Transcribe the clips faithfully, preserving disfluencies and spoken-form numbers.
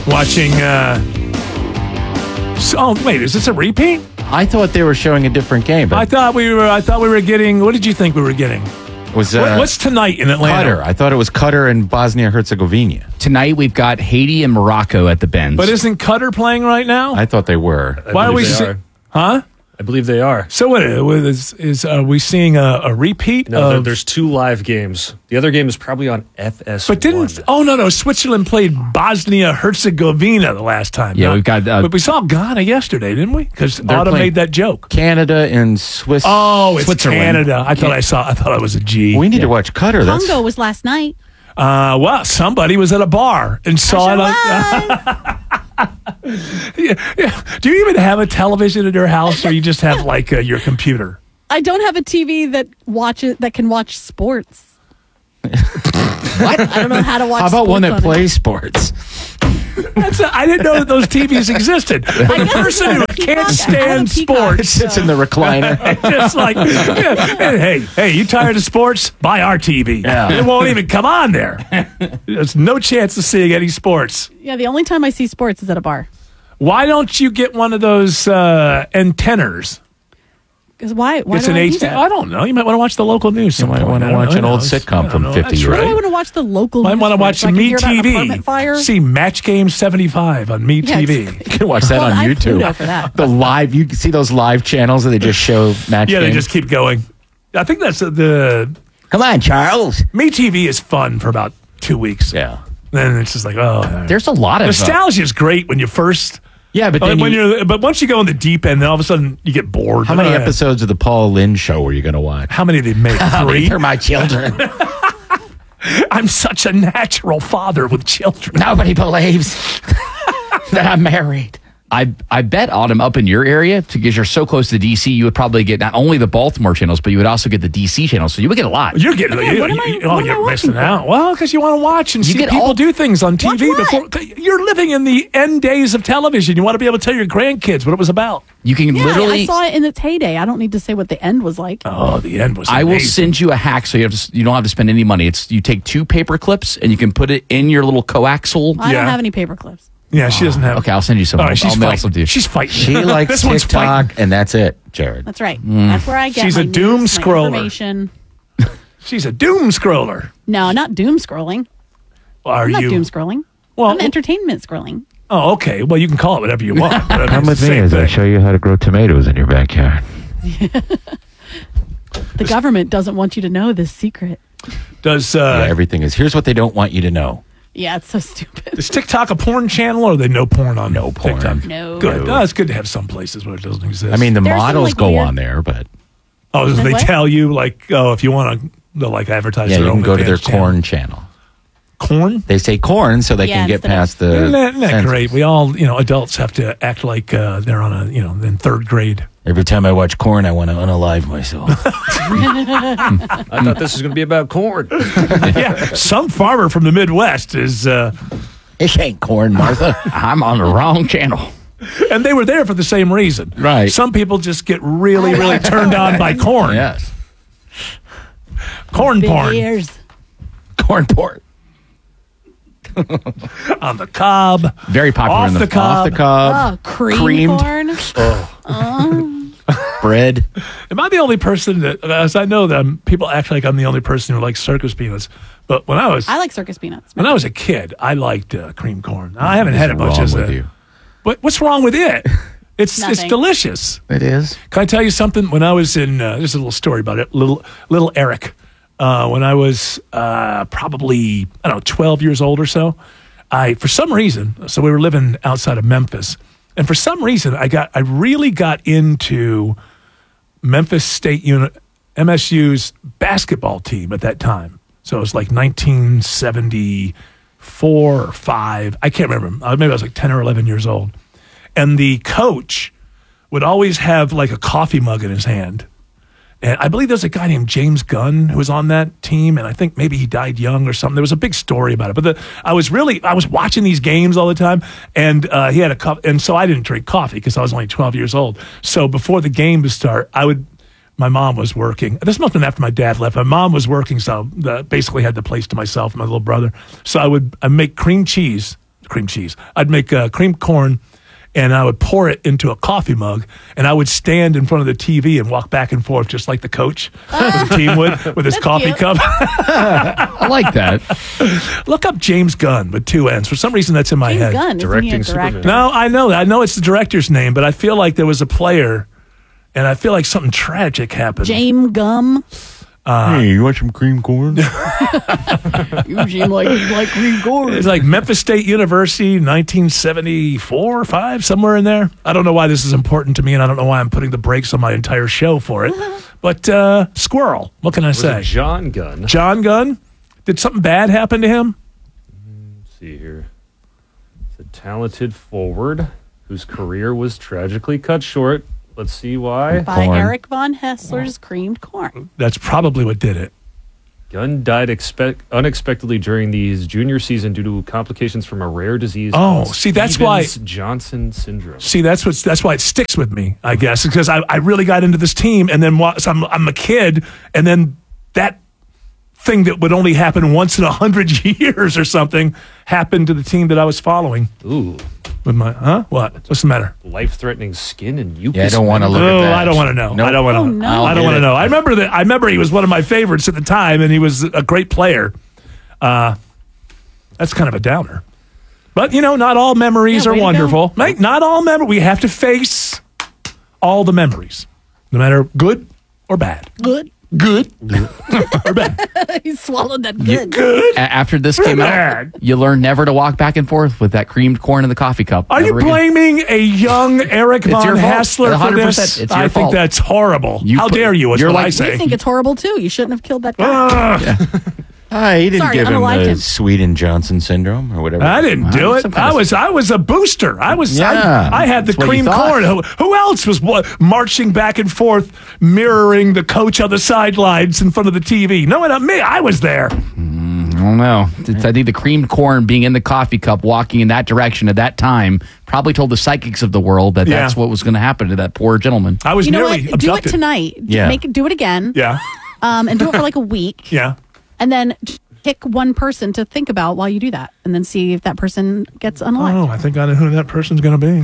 watching. Uh, so, oh wait, is this a repeat? I thought they were showing a different game. But I thought we were. I thought we were getting. What did you think we were getting? was uh, What, what's tonight in Atlanta? Qatar? I thought it was Qatar and Bosnia Herzegovina. Tonight we've got Haiti and Morocco at the Benz. But isn't Qatar playing right now? I thought they were. Why are we? they See- are. huh? I believe they are. So what is is are we seeing a, a repeat No, there- of? there's two live games. The other game is probably on F S one. But didn't? Oh no, no. Switzerland played Bosnia Herzegovina the last time. Yeah, Not- we've got, uh, but we saw Ghana yesterday, didn't we? Because They're Autumn playing- made that joke. Canada and Swiss. Oh, it's Switzerland. Canada. I thought I saw. I thought I was a G. we need to watch Qatar. That's Congo was last night. Uh, well, somebody was at a bar and saw Sure it. was. On, yeah, yeah. Do you even have a television in your house, or you just have like uh, your computer? I don't have a T V that watches that can watch sports. What? I don't know how to watch. How about one sports that on it. plays sports? That's a, I didn't know that those T Vs existed. For the guess person who it's can't Peacock. I stand have a Peacock. sports, Sits in the recliner. just like, yeah, hey, hey, you tired of sports? Buy our T V. Yeah. It won't even come on there. There's no chance of seeing any sports. Yeah, the only time I see sports is at a bar. Why don't you get one of those uh, antennas? Because why? Why It's do an I need H D. it? I don't know. You might want to watch the local news. You might want to watch an old sitcom from fifty That's years Why do I right. want to watch the local? Might news want to for? watch So I can hear about an MeTV. apartment fire. See Match Game seventy-five on Yeah, MeTV. it's- You can watch that Well, on I have YouTube. Pluto for that. The live, you can see those live channels that they just show match Yeah, they games. just keep going. I think that's uh, the Come on, Charles. MeTV is fun for about two weeks. Yeah. Then it's just like, oh, There's a lot of uh, nostalgia is great when you first. Yeah, but uh, then when you, you, are but once you go in the deep end, then all of a sudden you get bored. how many Uh, episodes of the Paul Lynde show were you going to watch? How many did they make? Three. They're my children. I'm such a natural father with children. Nobody believes that I'm married. I I bet Autumn up in your area, because you're so close to D C, you would probably get not only the Baltimore channels, but you would also get the D C channels. So you would get a lot. You're getting, Yeah, you, what am I- you- oh, what am I you're watching missing for? out. Well, because you want to watch and You see get people all- do things on T V Watch what? before. You're living in the end days of television. You want to be able to tell your grandkids what it was about. You can Yeah, literally. I saw it in its heyday. I don't need to say what the end was like. Oh, the end was. I will amazing. send you a hack, so you have to, you don't have to spend any money. It's you take two paper clips and you can put it in your little coaxial. I Yeah. don't have any paper clips. Yeah, she doesn't have. Okay, I'll send you some. All I'll, right, she's I'll mail fighting. some to you. She's fighting. She likes this one's TikTok, fighting. and that's it, Jared. That's right. That's where I get. She's my a doom news, my scroller. information. She's a doom scroller. No, not doom scrolling. Are I'm not you? doom scrolling. Well- I'm entertainment scrolling. Oh, okay. Well, you can call it whatever you want. but I mean, Come with it's the me same as I thing. show you how to grow tomatoes in your backyard. The government doesn't want you to know this secret. Does Yeah, uh, everything is. Here's what they don't want you to know. Yeah, it's so stupid. is TikTok a porn channel, or are they no porn on No porn. TikTok? No. Good. No, it's good to have some places where it doesn't exist. I mean, the There's some, models like, go weird- on there, but oh, do they What? tell you like, oh, if you want to, they'll like advertise. yeah, their you can go to their OnlyFans channel. corn channel. Corn. They say corn so they Yeah, can get instead of- past the. Isn't that, isn't that census. great? We all, you know, adults have to act like uh, they're on a, you know, in third grade. Every time I watch corn, I want to unalive myself. I thought this was going to be about corn. Yeah, some farmer from the Midwest is, uh, It ain't corn, Martha. I'm on the wrong channel. and they were there for the same reason. Right. Some people just get really, really turned on by corn. Yes. Corn porn Bears. Corn port. on the cob. Very popular Off in the, the cob. Off the cob. Oh, cream creamed. corn. Bread. Am I the only person that, as I know them, people act like I'm the only person who likes circus peanuts. But when I was I like circus peanuts. when I was a kid, I liked uh, cream corn. I haven't had it much wrong as with a. you? But what's wrong with it? It's it's Nothing. delicious. It is. Can I tell you something? When I was in, uh, there's a little story about it. Little little Eric, uh, when I was uh, probably I don't know twelve years old or so, I for some reason, so we were living outside of Memphis, and for some reason I got I really got into Memphis State Uni- M S U's basketball team at that time. So it was like nineteen seventy-four or five. I can't remember. Uh, Maybe I was like ten or eleven years old. And the coach would always have like a coffee mug in his hand. And I believe there's a guy named James Gunn who was on that team, and I think maybe he died young or something. There was a big story about it. But the, I was really, I was watching these games all the time, and uh, he had a cup, and so I didn't drink coffee because I was only twelve years old. So before the game would start, I would, my mom was working. This must have been after my dad left. My mom was working, so the, basically had the place to myself and my little brother. So I would I make cream cheese, cream cheese. I'd make uh, cream corn, and I would pour it into a coffee mug, and I would stand in front of the T V and walk back and forth just like the coach with the team would with his That's coffee cute. cup. I like that. Look up James Gunn with two N's. For some reason, that's in my James head. Gunn, isn't he a Directing director? Superman. No, I know that. I know it's the director's name, but I feel like there was a player, and I feel like something tragic happened. James Gum. Hey, you want some cream corn? You seem like you like green corn. It's like Memphis State University, nineteen seventy-four or five, somewhere in there. I don't know why this is important to me, and I don't know why I'm putting the brakes on my entire show for it. But uh, squirrel, what can I Was say? it John Gunn? John Gunn? Did something bad happen to him? Let's see here. It's a talented forward whose career was tragically cut short. Let's see why. By Corn. Eric Von Hessler's creamed corn. That's probably what did it. Gunn died expect- unexpectedly during the, his junior season due to complications from a rare disease. Oh, called see, that's why- Stevens-Johnson syndrome. See, that's what's that's why it sticks with me, I guess, because I, I really got into this team, and then wa- so I'm I'm a kid, and then that thing that would only happen once in a hundred years or something happened to the team that I was following. Ooh, With my huh? What? What's the matter? life-threatening skin and mucus. Yeah, I don't want to look Oh, at that. I don't want to know. Nope. I don't want to. Oh, no. I don't I'll want to get know. it. I remember that. I remember he was one of my favorites at the time, and he was a great player. Uh, that's kind of a downer. But you know, not all memories Yeah, are way to go. wonderful. Right? Not all memories. We have to face all the memories, no matter good or bad. Good. Good or bad. He swallowed that good. Good. A- After this came out, Bad. you learn never to walk back and forth with that creamed corn in the coffee cup. Are you Never again. blaming a young Eric It's Von your fault. Hassler for one hundred this? percent. It's your I think fault. that's horrible. You How put- dare you? Is you're what like- I I say. I think it's horrible too. You shouldn't have killed that guy. Ugh. Ah, he didn't Sorry, give him unlike the him. Sweden Johnson syndrome or whatever. I didn't do it. some kind I of- was I was a booster. I was Yeah, I, I had the that's what you cream thought. corn. Who, who else was what, marching back and forth, mirroring the coach on the sidelines in front of the T V? No, not me. I was there. I don't know. It's- I think the creamed corn being in the coffee cup, walking in that direction at that time, probably told the psychics of the world that Yeah. that's what was going to happen to that poor gentleman. I was You know what? nearly Do it abducted. tonight. Yeah. Make it. Do it again. Yeah, Um, and do it for like a week. yeah. And then just pick one person to think about while you do that, and then see if that person gets unlocked. Oh, I think I know who that person's going to be.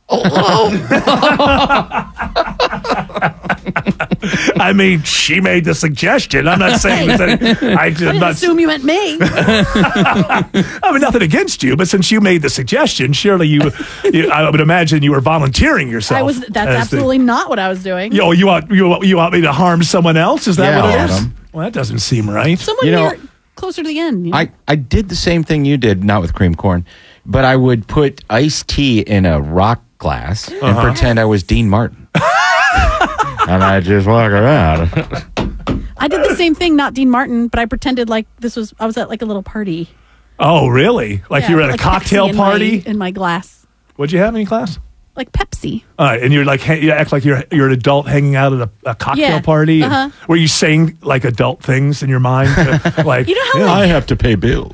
I mean, she made the suggestion. I'm not saying that. I I did didn't not. assume you meant me. I mean, nothing against you, but since you made the suggestion, surely you, you I would imagine you were volunteering yourself. I was. That's as the- absolutely not what I was doing. Yo, you want you want, you want me to harm someone else? Is that Yeah, what it is? Adam. Well, that doesn't seem right. Someone You know- here closer to the end. You know? I, I did the same thing you did, not with cream corn, but I would put iced tea in a rock glass and Uh-huh. pretend I was Dean Martin. And I just walk around. I did the same thing, not Dean Martin, but I pretended like this was. I was at like a little party. Oh, really? Like Yeah, you were at a like cocktail Pepsi in party? my, in my glass, What'd you have in class? like Pepsi. All right, and you're like, hey, you act like you're you're an adult hanging out at a, a cocktail Yeah, party. and uh-huh. Were you saying like adult things in your mind? To, like, You know how yeah, I have to pay bills.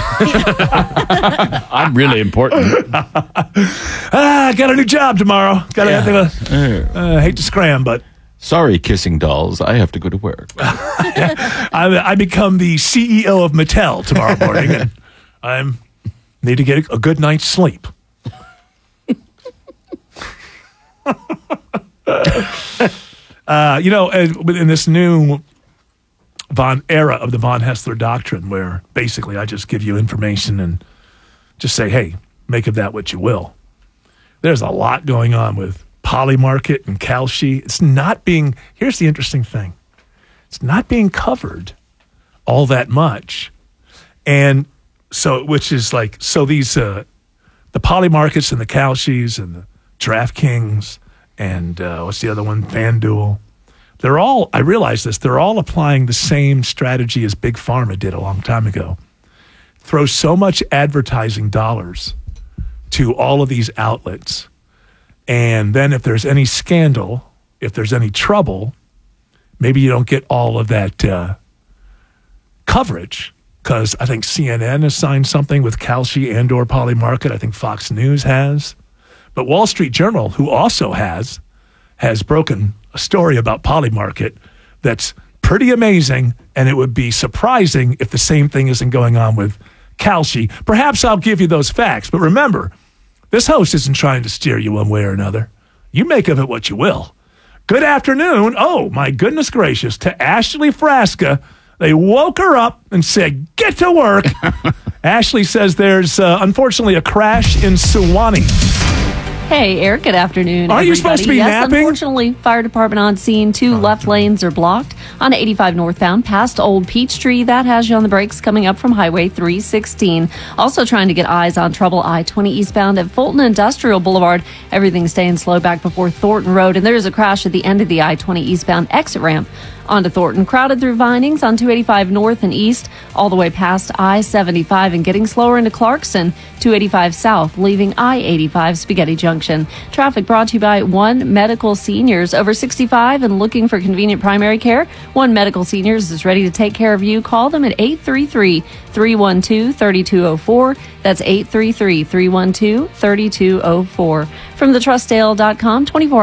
I'm really important. ah, got a new job tomorrow. Got to have to. Uh, hate to scram, but Sorry, kissing dolls. I have to go to work. I, I become the C E O of Mattel tomorrow morning, and I'm need to get a good night's sleep. uh, you know, uh, in this new Von era of the Von Hessler doctrine, where basically I just give you information and just say, "Hey, make of that what you will." There's a lot going on with Polymarket and Kalshi. It's not being. Here's the interesting thing. It's not being covered all that much. And so, which is like, so these, uh, the Poly Markets and the Kalshis and the DraftKings and uh, what's the other one? FanDuel. They're all, I realize this, they're all applying the same strategy as Big Pharma did a long time ago. Throw so much advertising dollars to all of these outlets. And then if there's any scandal, if there's any trouble, maybe you don't get all of that uh, coverage, because I think C N N has signed something with Kalshi and or Polymarket. I think Fox News has. But Wall Street Journal, who also has, has broken a story about Polymarket that's pretty amazing, and it would be surprising if the same thing isn't going on with Kalshi, perhaps I'll give you those facts. But remember, this host isn't trying to steer you one way or another. You make of it what you will. Good afternoon. Oh, my goodness gracious. To Ashley Frasca. They woke her up and said, get to work. Ashley says there's, uh, unfortunately, a crash in Suwanee. Hey, Eric, good afternoon. Are you everybody. supposed to be yes, napping? Unfortunately, fire department on scene. Two Oh, left lanes are blocked on eighty-five northbound past Old Peachtree. That has you on the brakes coming up from Highway three sixteen. Also trying to get eyes on trouble I twenty eastbound at Fulton Industrial Boulevard. Everything staying slow back before Thornton Road. And there is a crash at the end of the I twenty eastbound exit ramp onto Thornton. Crowded through Vinings on two eighty-five north and east, all the way past I seventy-five and getting slower into Clarkson, two eighty-five south, leaving I eighty-five Spaghetti Junction. Traffic brought to you by One Medical Seniors. Over sixty-five and looking for convenient primary care, One Medical Seniors is ready to take care of you. Call them at eight three three, three one two, three two zero four. That's eight three three, three one two, three two zero four. From the trustdale dot com, twenty-four